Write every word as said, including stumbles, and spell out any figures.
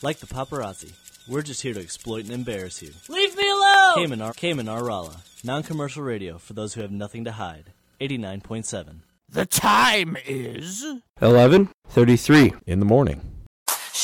Like the paparazzi, we're just here to exploit and embarrass you. Leave me alone! Cayman, Ar- Cayman Arala, non-commercial radio for those who have nothing to hide. eighty-nine point seven. The time is eleven thirty-three in the morning.